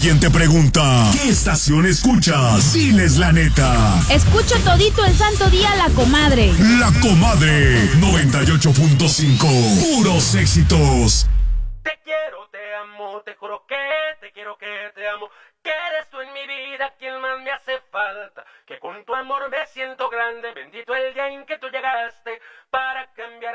¿Quién te pregunta qué estación escuchas? Diles la neta. Escucho todito el santo día La Comadre. La Comadre 98.5. Puros éxitos. Te quiero, te amo, te juro que te quiero, que te amo. Que eres tú en mi vida quien más me hace falta. Que con tu amor me siento grande. Bendito el día en que tú llegaste para cambiar